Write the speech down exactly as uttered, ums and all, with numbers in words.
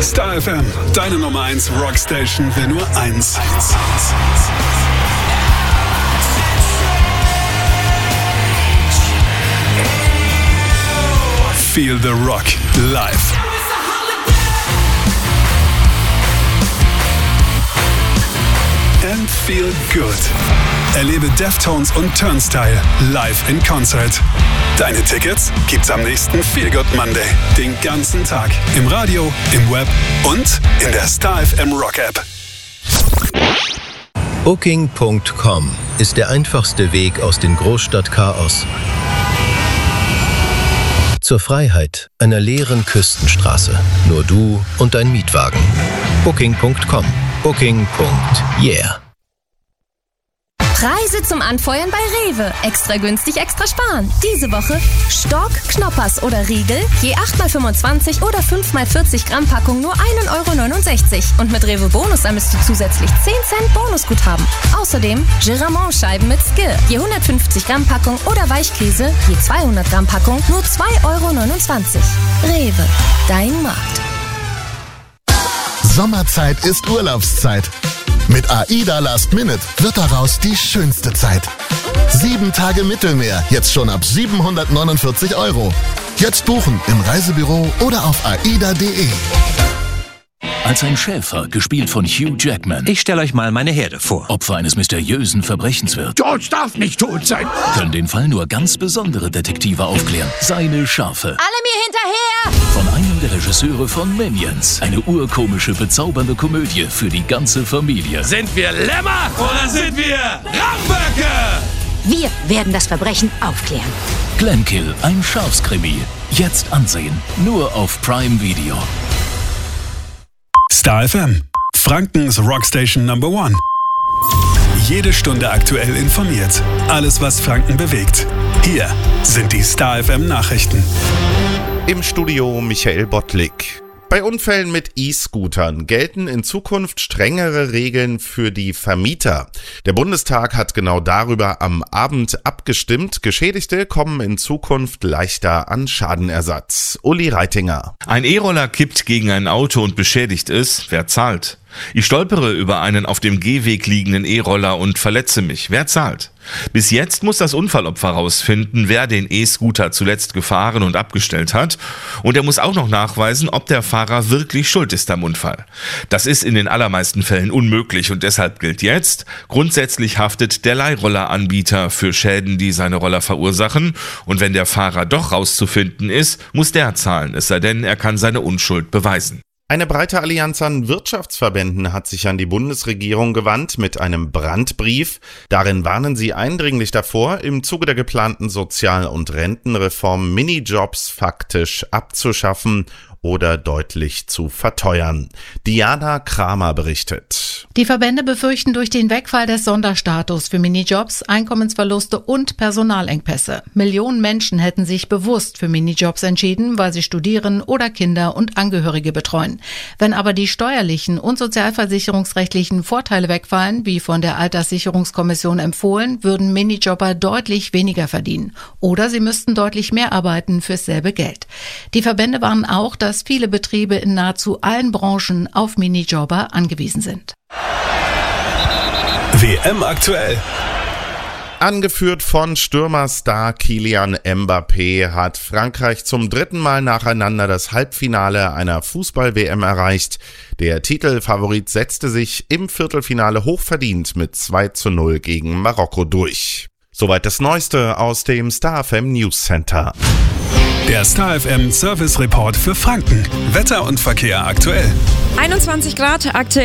Star F M, deine Nummer eins Rockstation, will nur eins. Feel the Rock live. And feel good. Erlebe Deftones und Turnstile live in Concert. Deine Tickets gibt's am nächsten Feel Good Monday. Den ganzen Tag. Im Radio, im Web und in der Star F M Rock App. Booking Punkt com ist der einfachste Weg aus dem Großstadtchaos zur Freiheit einer leeren Küstenstraße. Nur du und dein Mietwagen. Booking Punkt com. Booking. Yeah. Preise zum Anfeuern bei Rewe. Extra günstig, extra sparen. Diese Woche Stork, Knoppers oder Riegel, je acht mal fünfundzwanzig oder fünf mal vierzig Gramm Packung nur ein Euro neunundsechzig. Und mit Rewe Bonus ermisst du zusätzlich zehn Cent Bonusguthaben. Außerdem Giramont-Scheiben mit Skill, je hundertfünfzig Gramm Packung oder Weichkäse, je zweihundert Gramm Packung nur zwei Euro neunundzwanzig. Rewe, dein Markt. Sommerzeit ist Urlaubszeit. Mit AIDA Last Minute wird daraus die schönste Zeit. Sieben Tage Mittelmeer, jetzt schon ab siebenhundertneunundvierzig Euro. Jetzt buchen im Reisebüro oder auf aida punkt de. Als ein Schäfer, gespielt von Hugh Jackman. Ich stelle euch mal meine Herde vor. Opfer eines mysteriösen Verbrechens wird. George darf nicht tot sein. Können den Fall nur ganz besondere Detektive aufklären. Seine Schafe. Alle mir hinterher! Von einem der Regisseure von Minions. Eine urkomische, bezaubernde Komödie für die ganze Familie. Sind wir Lämmer oder sind wir Ramböcke? Wir werden das Verbrechen aufklären. Glenkill, ein Schafskrimi. Jetzt ansehen. Nur auf Prime Video. Star F M, Frankens Rockstation Number One. Jede Stunde aktuell informiert. Alles, was Franken bewegt. Hier sind die Star F M Nachrichten. Im Studio Michael Bottlik. Bei Unfällen mit E-Scootern gelten in Zukunft strengere Regeln für die Vermieter. Der Bundestag hat genau darüber am Abend abgestimmt. Geschädigte kommen in Zukunft leichter an Schadenersatz. Uli Reitinger. Ein E-Roller kippt gegen ein Auto und beschädigt es. Wer zahlt? Ich stolpere über einen auf dem Gehweg liegenden E-Roller und verletze mich. Wer zahlt? Bis jetzt muss das Unfallopfer rausfinden, wer den E-Scooter zuletzt gefahren und abgestellt hat. Und er muss auch noch nachweisen, ob der Fahrer wirklich schuld ist am Unfall. Das ist in den allermeisten Fällen unmöglich und deshalb gilt jetzt, grundsätzlich haftet der Leihrolleranbieter für Schäden, die seine Roller verursachen. Und wenn der Fahrer doch rauszufinden ist, muss der zahlen, es sei denn, er kann seine Unschuld beweisen. Eine breite Allianz an Wirtschaftsverbänden hat sich an die Bundesregierung gewandt mit einem Brandbrief. Darin warnen sie eindringlich davor, im Zuge der geplanten Sozial- und Rentenreform Minijobs faktisch abzuschaffen oder deutlich zu verteuern. Diana Kramer berichtet. Die Verbände befürchten durch den Wegfall des Sonderstatus für Minijobs Einkommensverluste und Personalengpässe. Millionen Menschen hätten sich bewusst für Minijobs entschieden, weil sie studieren oder Kinder und Angehörige betreuen. Wenn aber die steuerlichen und sozialversicherungsrechtlichen Vorteile wegfallen, wie von der Alterssicherungskommission empfohlen, würden Minijobber deutlich weniger verdienen. Oder sie müssten deutlich mehr arbeiten für dasselbe Geld. Die Verbände warnen auch, dass dass viele Betriebe in nahezu allen Branchen auf Minijobber angewiesen sind. W M aktuell. Angeführt von Stürmerstar Kylian Mbappé hat Frankreich zum dritten Mal nacheinander das Halbfinale einer Fußball-W M erreicht. Der Titelfavorit setzte sich im Viertelfinale hochverdient mit zwei zu null gegen Marokko durch. Soweit das Neueste aus dem Star F M News Center. Der Star F M Service Report für Franken. Wetter und Verkehr aktuell. einundzwanzig Grad aktuell.